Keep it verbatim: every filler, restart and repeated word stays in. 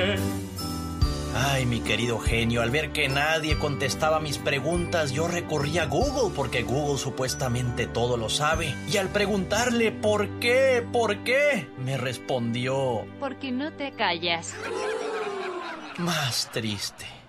Ay, mi querido genio, al ver que nadie contestaba mis preguntas, yo recurrí a Google, porque Google supuestamente todo lo sabe. Y al preguntarle ¿por qué? ¿Por qué? Me respondió: porque no te callas. Más triste.